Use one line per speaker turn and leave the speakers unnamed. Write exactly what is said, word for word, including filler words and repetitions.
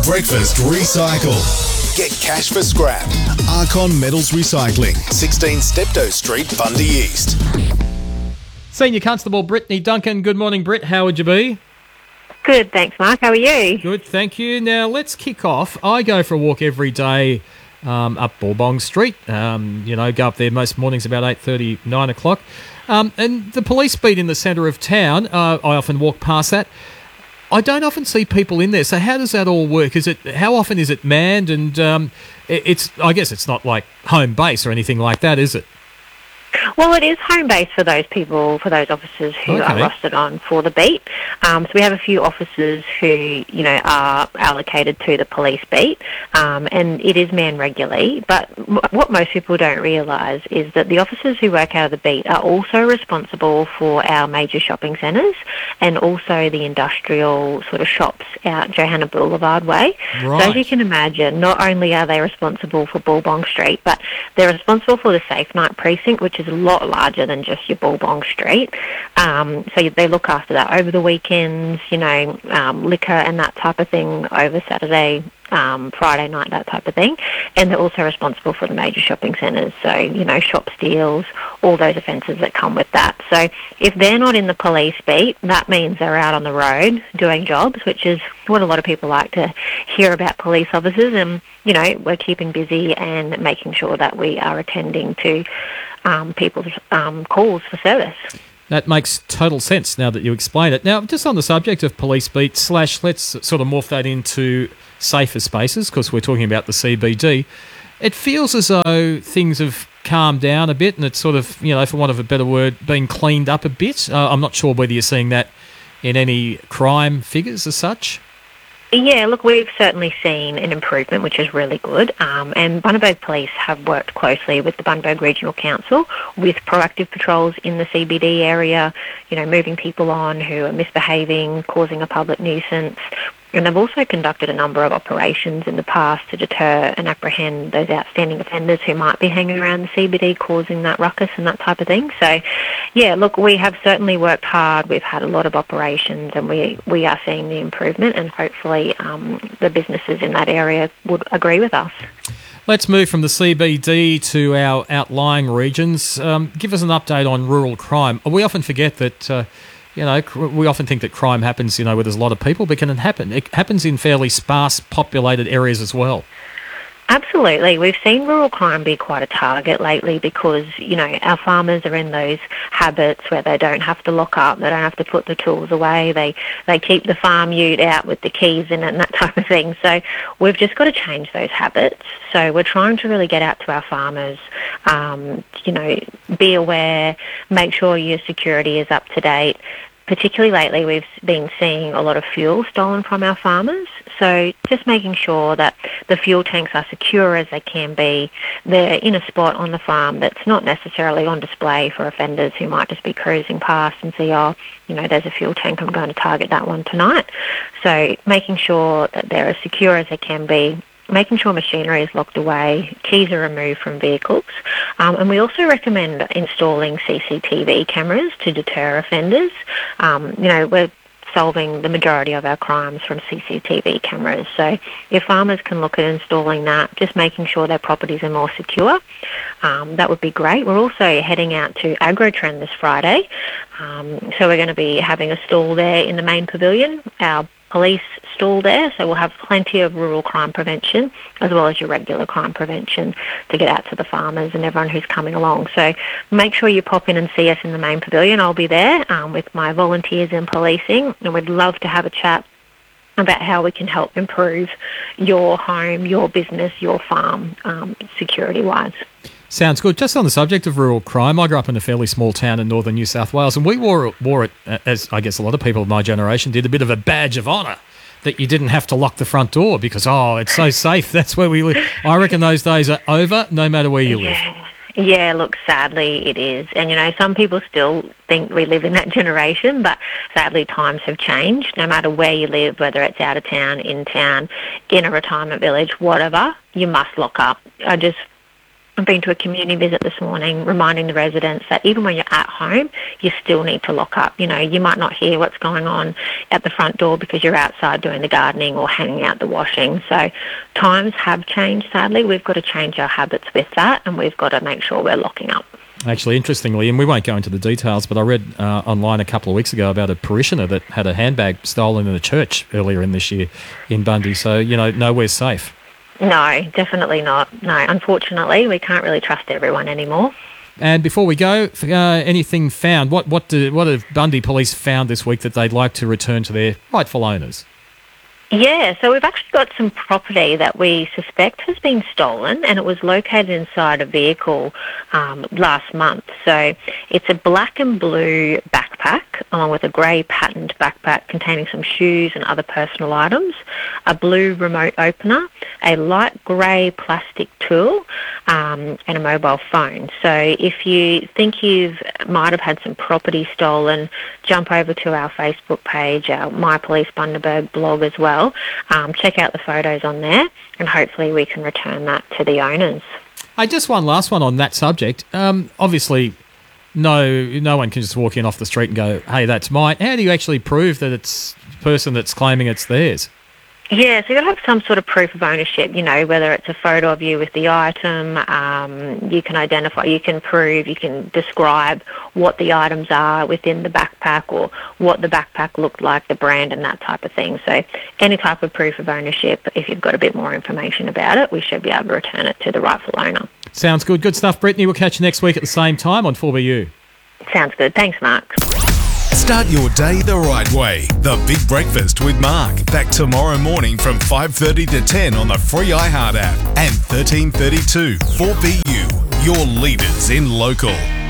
Breakfast Recycle. Get cash for scrap. Archon Metals Recycling. sixteen Steptoe Street, Bundy East.
Senior Constable Brittany Duncan. Good morning, Britt. How would you be?
Good, thanks, Mark. How are you?
Good, thank you. Now, let's kick off. I go for a walk every day um, up Bourbon Street. Um, you know, go up there most mornings about eight thirty, nine o'clock. Um, and the police beat in the centre of town, uh, I often walk past that. I don't often see people in there. So how does that all work? Is it how often is it manned? And um, it, it's I guess it's not like home base or anything like that, is it?
Well, it is home base for those people, for those officers who
Okay.
are rostered on for the beat. Um, so we have a few officers who, you know, are allocated to the police beat, um, and it is manned regularly. But m- what most people don't realise is that the officers who work out of the beat are also responsible for our major shopping centres and also the industrial sort of shops out Johanna Boulevard way. So as
Right.
you can imagine, not only are they responsible for Bourbon Street, but they're responsible for the Safe Night Precinct, which is a lot larger than just your Bourbon Street. Um, so they look after that over the weekends, you know, um, liquor and that type of thing over Saturday, um, Friday night, that type of thing. And they're also responsible for the major shopping centres, so, you know, shop steals, all those offences that come with that. So if they're not in the police beat, that means they're out on the road doing jobs, which is what a lot of people like to hear about police officers. And, you know, we're keeping busy and making sure that we are attending to um, people's um, calls for service.
That makes total sense now that you explain it. Now, just on the subject of police beat slash, let's sort of morph that into safer spaces because we're talking about the C B D. It feels as though things have calmed down a bit and it's sort of, you know, for want of a better word, been cleaned up a bit. Uh, I'm not sure whether you're seeing that in any crime figures as such.
Yeah, look, we've certainly seen an improvement, which is really good. Um, and Bundaberg Police have worked closely with the Bundaberg Regional Council with proactive patrols in the C B D area, you know, moving people on who are misbehaving, causing a public nuisance. And they've also conducted a number of operations in the past to deter and apprehend those outstanding offenders who might be hanging around the C B D causing that ruckus and that type of thing. So, yeah, look, we have certainly worked hard. We've had a lot of operations and we, we are seeing the improvement and hopefully um, the businesses in that area would agree with us.
Let's move from the C B D to our outlying regions. Um, give us an update on rural crime. We often forget that... Uh, You know, cr- we often think that crime happens, you know, where there's a lot of people, but can it happen? It happens in fairly sparse populated areas as well.
Absolutely. We've seen rural crime be quite a target lately because, you know, our farmers are in those habits where they don't have to lock up, they don't have to put the tools away, they, they keep the farm ute out with the keys in it and that type of thing. So we've just got to change those habits. So we're trying to really get out to our farmers, um, you know, be aware, make sure your security is up to date. Particularly lately, we've been seeing a lot of fuel stolen from our farmers. So just making sure that the fuel tanks are secure as they can be. They're in a spot on the farm that's not necessarily on display for offenders who might just be cruising past and see, oh, you know, there's a fuel tank, I'm going to target that one tonight. So making sure that they're as secure as they can be, making sure machinery is locked away, keys are removed from vehicles. Um, and we also recommend installing C C T V cameras to deter offenders. Um, you know, we're solving the majority of our crimes from C C T V cameras. So if farmers can look at installing that, just making sure their properties are more secure, um, that would be great. We're also heading out to AgroTrend this Friday. Um, so we're going to be having a stall there in the main pavilion, our police stall there, so we'll have plenty of rural crime prevention as well as your regular crime prevention to get out to the farmers and everyone who's coming along. So make sure you pop in and see us in the main pavilion. I'll be there um, with my volunteers in policing, and we'd love to have a chat about how we can help improve your home, your business, your farm um, security-wise.
Sounds good. Just on the subject of rural crime, I grew up in a fairly small town in northern New South Wales, and we wore it, wore it, as I guess a lot of people of my generation did, a bit of a badge of honour that you didn't have to lock the front door because, oh, it's so safe. That's where we live. I reckon those days are over, no matter where you live.
Yeah. Yeah, look, sadly it is. And, you know, some people still think we live in that generation, but sadly times have changed. No matter where you live, whether it's out of town, in town, in a retirement village, whatever, you must lock up. I just I've been to a community visit this morning reminding the residents that even when you're at home, you still need to lock up. You know, you might not hear what's going on at the front door because you're outside doing the gardening or hanging out the washing. So times have changed, sadly. We've got to change our habits with that, and we've got to make sure we're locking up.
Actually, interestingly, and we won't go into the details, but I read uh, online a couple of weeks ago about a parishioner that had a handbag stolen in a church earlier in this year in Bundy. So, you know, nowhere's safe.
No, definitely not. No, unfortunately, we can't really trust everyone anymore.
And before we go, uh, anything found? What what do, what have Bundy Police found this week that they'd like to return to their rightful owners?
Yeah, so we've actually got some property that we suspect has been stolen, and it was located inside a vehicle um, last month. So it's a black and blue backpack along with a grey patterned backpack containing some shoes and other personal items, a blue remote opener, a light grey plastic tool, um, and a mobile phone. So if you think you might have had some property stolen, jump over to our Facebook page, our My Police Bundaberg blog as well. Um, check out the photos on there, and hopefully we can return that to the owners.
Hey, just one last one on that subject. Um, obviously, no no one can just walk in off the street and go, hey, that's mine. How do you actually prove that it's the person that's claiming it's theirs?
Yeah, so you'll have some sort of proof of ownership, you know, whether it's a photo of you with the item, um, you can identify, you can prove, you can describe what the items are within the backpack or what the backpack looked like, the brand and that type of thing. So any type of proof of ownership, if you've got a bit more information about it, we should be able to return it to the rightful owner.
Sounds good. Good stuff, Brittany. We'll catch you next week at the same time on four B U.
Sounds good. Thanks, Mark.
Start your day the right way. The Big Breakfast with Mark. Back tomorrow morning from five thirty to ten on the free iHeart app and thirteen thirty-two four B U. Your leaders in local.